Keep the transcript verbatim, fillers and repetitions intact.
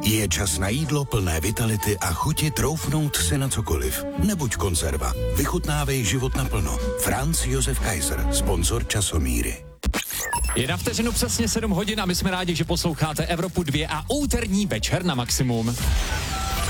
Je čas na jídlo plné vitality a chuti troufnout si na cokoliv. Nebuď konzerva. Vychutnávej život naplno. Franz Josef Kaiser, sponzor Časomíry. Je na vteřinu přesně sedm hodin a my jsme rádi, že posloucháte Evropu dva a úterní večer na maximum.